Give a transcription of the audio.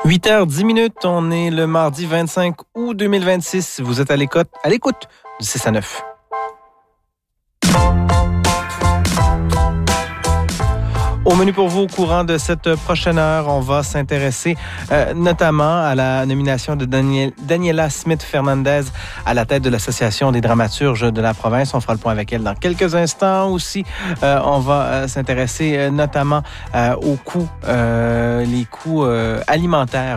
8h10, on est le mardi 25 août 2026. Vous êtes à l'écoute du 6 à 9. Au menu pour vous, au courant de cette prochaine heure, on va s'intéresser notamment à la nomination de Daniela Smith-Fernandez à la tête de l'Association des dramaturges de la province. On fera le point avec elle dans quelques instants aussi. On va s'intéresser notamment aux coûts, les coûts alimentaires